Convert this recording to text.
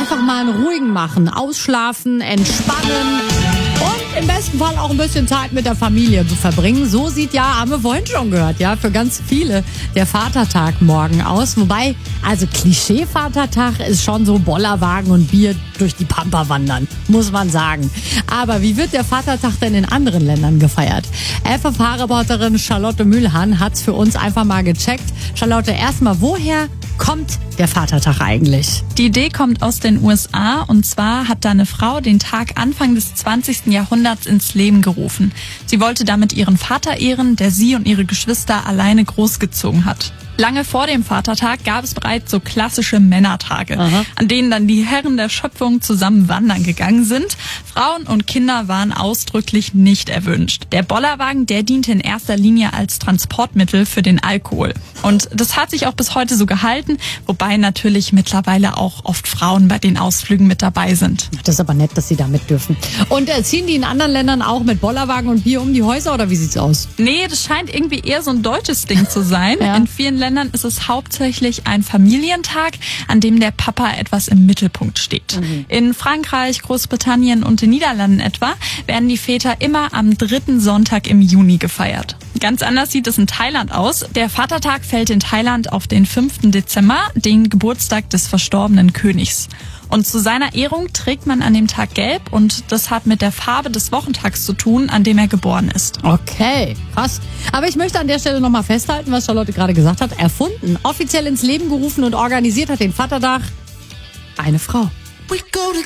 Einfach mal einen ruhigen machen, ausschlafen, entspannen und im besten Fall auch ein bisschen Zeit mit der Familie verbringen. So sieht ja, haben wir vorhin schon gehört, ja, für ganz viele der Vatertag morgen aus. Wobei, also Klischee-Vatertag ist schon so Bollerwagen und Bier durch die Pampa wandern, muss man sagen. Aber wie wird der Vatertag denn in anderen Ländern gefeiert? FFH-Reporterin Charlotte Mühlhahn hat's für uns einfach mal gecheckt. Charlotte, erstmal, woher kommt der Vatertag eigentlich? Die Idee kommt aus den USA, und zwar hat da eine Frau den Tag Anfang des 20. Jahrhunderts ins Leben gerufen. Sie wollte damit ihren Vater ehren, der sie und ihre Geschwister alleine großgezogen hat. Lange vor dem Vatertag gab es bereits so klassische Männertage, an denen dann die Herren der Schöpfung zusammen wandern gegangen sind. Frauen und Kinder waren ausdrücklich nicht erwünscht. Der Bollerwagen, der diente in erster Linie als Transportmittel für den Alkohol. Und das hat sich auch bis heute so gehalten, wobei natürlich mittlerweile auch oft Frauen bei den Ausflügen mit dabei sind. Das ist aber nett, dass sie da mit dürfen. Und ziehen die in anderen Ländern auch mit Bollerwagen und Bier um die Häuser, oder wie sieht's aus? Nee, das scheint irgendwie eher so ein deutsches Ding zu sein. Ja. In vielen Ländern ist es hauptsächlich ein Familientag, an dem der Papa etwas im Mittelpunkt steht. In Frankreich, Großbritannien und den Niederlanden etwa werden die Väter immer am 3. Sonntag im Juni gefeiert. Ganz anders sieht es in Thailand aus. Der Vatertag fällt in Thailand auf den 5. Dezember, den Geburtstag des verstorbenen Königs. Und zu seiner Ehrung trägt man an dem Tag gelb, und das hat mit der Farbe des Wochentags zu tun, an dem er geboren ist. Okay, krass. Aber ich möchte an der Stelle nochmal festhalten, was Charlotte gerade gesagt hat. Erfunden, offiziell ins Leben gerufen und organisiert hat den Vatertag eine Frau.